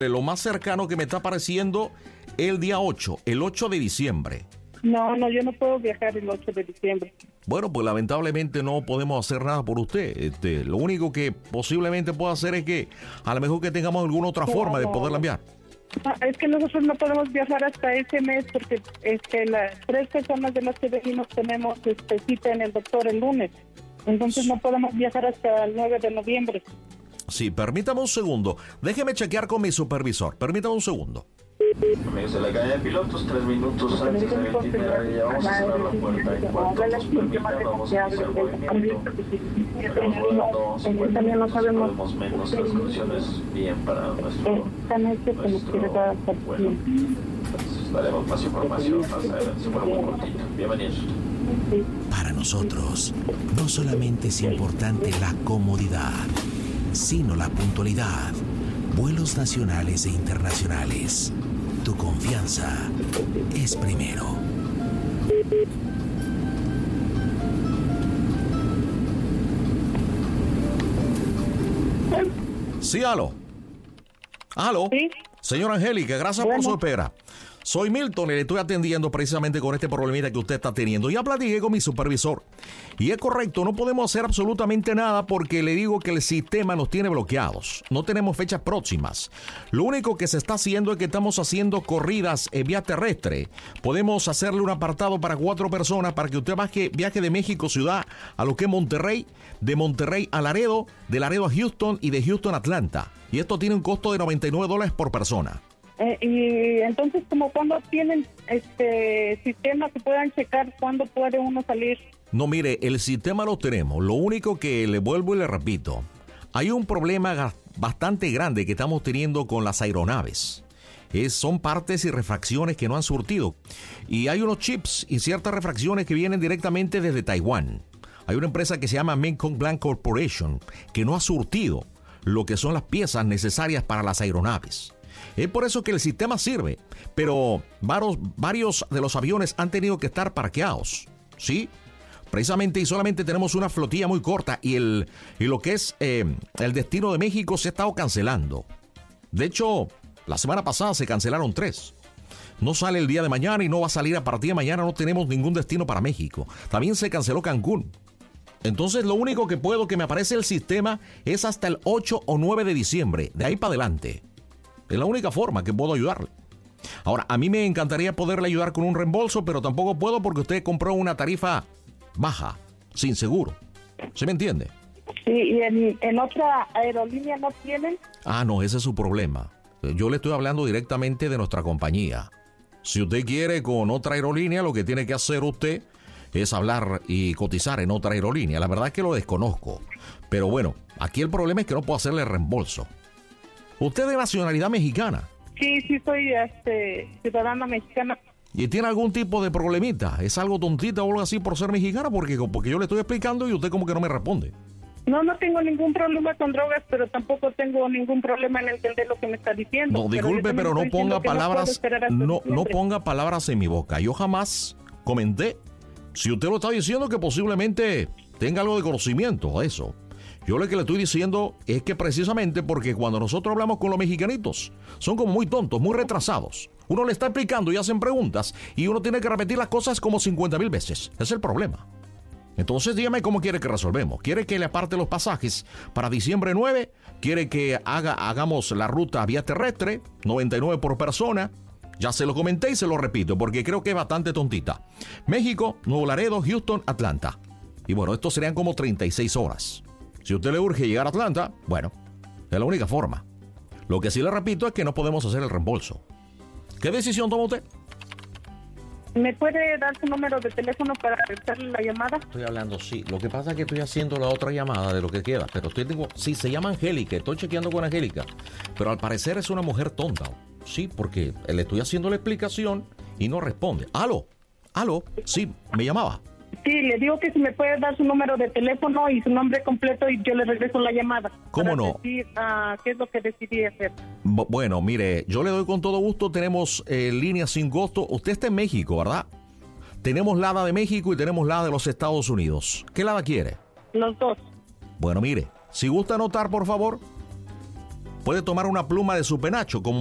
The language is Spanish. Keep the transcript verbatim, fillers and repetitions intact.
Lo más cercano que me está apareciendo el día ocho, el ocho de diciembre. No, no, yo no puedo viajar el ocho de diciembre. Bueno, pues lamentablemente no podemos hacer nada por usted. Este, lo único que posiblemente pueda hacer es que a lo mejor que tengamos alguna otra No, forma de no. poderla enviar. Ah, es que nosotros no podemos viajar hasta ese mes porque este, las tres personas de las que venimos tenemos este, cita en el doctor el lunes. Entonces no podemos viajar hasta el nueve de noviembre. Sí, permítame un segundo. Déjeme chequear con mi supervisor. Permítame un segundo. Comienza la cadena de pilotos, tres minutos antes de la itinerario, ya vamos a cerrar la puerta. En cuanto nos permita, vamos a iniciar movimiento. Estamos volando cincuenta minutos, podemos menos las condiciones bien para nuestro, nuestro vuelo. Entonces, daremos más información más adelante, se vuelve muy cortito. Bienvenidos. Para nosotros, no solamente es importante la comodidad, sino la puntualidad. Vuelos nacionales e internacionales. Tu confianza es primero. Sí, aló. Aló. ¿Sí? Señora Angélica, gracias Bueno. por su espera. Soy Milton y le estoy atendiendo precisamente con este problemita que usted está teniendo. Ya platiqué con mi supervisor. Y es correcto, no podemos hacer absolutamente nada porque le digo que el sistema nos tiene bloqueados. No tenemos fechas próximas. Lo único que se está haciendo es que estamos haciendo corridas en vía terrestre. Podemos hacerle un apartado para cuatro personas para que usted viaje, viaje de México ciudad a lo que es Monterrey, de Monterrey a Laredo, de Laredo a Houston y de Houston a Atlanta. Y esto tiene un costo de noventa y nueve dólares por persona. Eh, y entonces, como cuando tienen este sistema que puedan checar cuándo puede uno salir. No, mire, el sistema lo tenemos. Lo único que le vuelvo y le repito, hay un problema ga- bastante grande que estamos teniendo con las aeronaves. Es, son partes y refracciones que no han surtido. Y hay unos chips y ciertas refracciones que vienen directamente desde Taiwán. Hay una empresa que se llama Mekong Blanc Corporation que no ha surtido lo que son las piezas necesarias para las aeronaves. Es por eso que el sistema sirve, pero varios, varios de los aviones han tenido que estar parqueados, ¿sí? Precisamente y solamente tenemos una flotilla muy corta y, el, y lo que es eh, el destino de México se ha estado cancelando. De hecho, la semana pasada se cancelaron tres. No sale el día de mañana y no va a salir a partir de mañana, no tenemos ningún destino para México. También se canceló Cancún. Entonces lo único que puedo que me aparece el sistema es hasta el ocho o nueve de diciembre, de ahí para adelante. Es la única forma que puedo ayudarle. Ahora, a mí me encantaría poderle ayudar con un reembolso, pero tampoco puedo porque usted compró una tarifa baja, sin seguro. ¿Se me entiende? Sí, y en, en otra aerolínea no tienen. Ah, no, ese es su problema. Yo le estoy hablando directamente de nuestra compañía. Si usted quiere con otra aerolínea, lo que tiene que hacer usted es hablar y cotizar en otra aerolínea. La verdad es que lo desconozco. Pero bueno, aquí el problema es que no puedo hacerle reembolso. ¿Usted es de nacionalidad mexicana? Sí, sí, soy este, ciudadana mexicana. ¿Y tiene algún tipo de problemita? ¿Es algo tontita o algo así por ser mexicana? Porque, porque yo le estoy explicando y usted como que no me responde. No, no tengo ningún problema con drogas, pero tampoco tengo ningún problema en entender lo que me está diciendo. No, disculpe, pero, pero no ponga palabras, no, no, no diciembre. ponga palabras en mi boca. Yo jamás comenté. Si usted lo está diciendo que posiblemente tenga algo de conocimiento de eso. Yo lo que le estoy diciendo es que precisamente porque cuando nosotros hablamos con los mexicanitos, son como muy tontos, muy retrasados. Uno le está explicando y hacen preguntas y uno tiene que repetir las cosas como cincuenta mil veces. Ese es el problema. Entonces dígame cómo quiere que resolvemos. ¿Quiere que le aparte los pasajes para diciembre nueve? ¿Quiere que haga, hagamos la ruta vía terrestre? noventa y nueve por persona. Ya se lo comenté y se lo repito porque creo que es bastante tontita. México, Nuevo Laredo, Houston, Atlanta. Y bueno, estos serían como treinta y seis horas. Si a usted le urge llegar a Atlanta, bueno, es la única forma. Lo que sí le repito es que no podemos hacer el reembolso. ¿Qué decisión toma usted? ¿Me puede dar su número de teléfono para regresarle la llamada? Estoy hablando, sí. Lo que pasa es que estoy haciendo la otra llamada de lo que queda. Pero estoy tengo, sí, se llama Angélica. Estoy chequeando con Angélica. Pero al parecer es una mujer tonta. Sí, porque le estoy haciendo la explicación y no responde. ¿Aló? ¿Aló? Sí, me llamaba. Sí, le digo que si me puede dar su número de teléfono y su nombre completo y yo le regreso la llamada. ¿Cómo para no? Decir, uh, qué es lo que decidí hacer. B- bueno, mire, yo le doy con todo gusto. Tenemos eh, líneas sin costo. Usted está en México, ¿verdad? Tenemos LADA de México y tenemos LADA de los Estados Unidos. ¿Qué LADA quiere? Los dos. Bueno, mire, si gusta anotar, por favor. puede tomar una pluma de su penacho, como